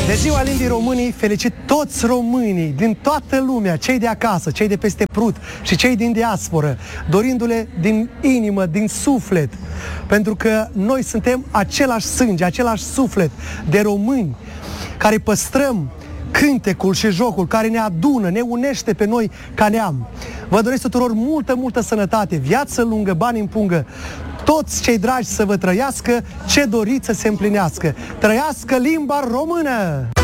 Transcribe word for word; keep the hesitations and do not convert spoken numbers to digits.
De ziua limbii românii felicit toți românii din toată lumea, cei de acasă, cei de peste Prut și cei din diasporă, dorindu-le din inimă, din suflet, pentru că noi suntem același sânge, același suflet de români care păstrăm cântecul și jocul care ne adună, ne unește pe noi ca neam. Vă doresc tuturor multă, multă sănătate, viață lungă, bani în pungă, toți cei dragi să vă trăiască, ce doriți să se împlinească. Trăiască limba română!